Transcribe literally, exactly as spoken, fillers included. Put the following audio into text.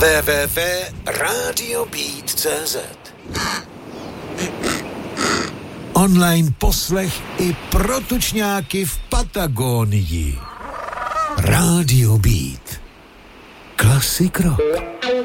w w w tečka radio beat tečka cé zet. Online poslech i pro tučňáky v Patagonii. Radio Beat. Klasik rock.